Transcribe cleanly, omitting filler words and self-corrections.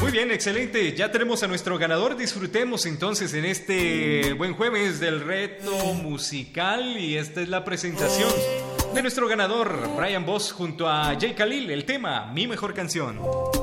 Muy bien, excelente. Ya tenemos a nuestro ganador. Disfrutemos entonces en este buen jueves del reto musical. Y esta es la presentación de nuestro ganador, Brian Boss, junto a Jay Khalil. El tema, Mi Mejor Canción.